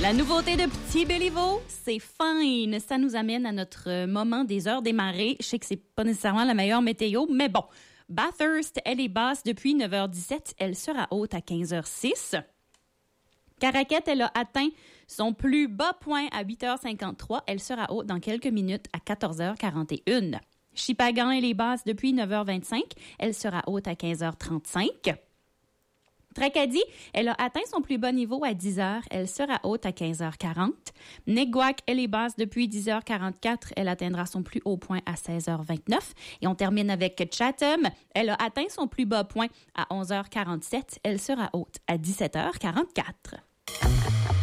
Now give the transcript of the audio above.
La nouveauté de Petit Béliveau, c'est Fine. Ça nous amène à notre moment des heures des marées. Je sais que c'est pas nécessairement la meilleure météo, mais bon. Bathurst, elle est basse depuis 9h17. Elle sera haute à 15h06. Caraquet, elle a atteint son plus bas point à 8h53. Elle sera haute dans quelques minutes à 14h41. Chipagan, elle est basse depuis 9h25. Elle sera haute à 15h35. Tracadie, elle a atteint son plus bas niveau à 10h. Elle sera haute à 15h40. Neguac, elle est basse depuis 10h44. Elle atteindra son plus haut point à 16h29. Et on termine avec Chatham. Elle a atteint son plus bas point à 11h47. Elle sera haute à 17h44.